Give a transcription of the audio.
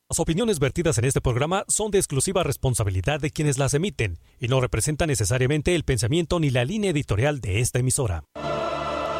Las opiniones vertidas en este programa son de exclusiva responsabilidad de quienes las emiten y no representan necesariamente el pensamiento ni la línea editorial de esta emisora.